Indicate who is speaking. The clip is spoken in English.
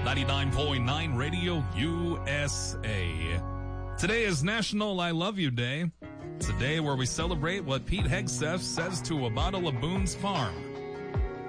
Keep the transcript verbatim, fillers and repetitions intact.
Speaker 1: ninety-nine point nine Radio U S A. Today is National I Love You Day. It's a day where we celebrate what Pete Hegseth says to a bottle of Boone's Farm.